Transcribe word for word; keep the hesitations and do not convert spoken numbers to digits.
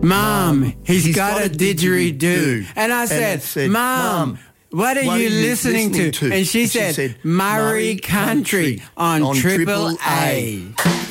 Mum, he's, he's got, got a didgeridoo. didgeridoo. And I said, said Mum, what are, what you, are you listening, listening to? to? And she, and said, she said, Murray Country, Country on, on Triple A. A.